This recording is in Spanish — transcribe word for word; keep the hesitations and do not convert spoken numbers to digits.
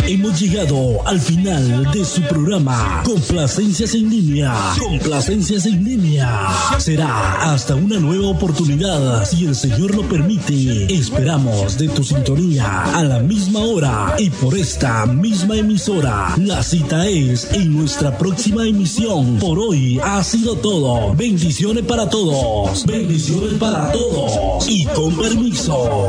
Hemos llegado al final de su programa Complacencias en Línea. Complacencias en Línea. Será hasta una nueva oportunidad, si el Señor lo permite. Esperamos de tu sintonía a la misma hora y por esta misma emisora. La cita es en nuestra próxima emisión. Por hoy ha sido todo. Bendiciones para todos. Bendiciones para todos. Y con permiso.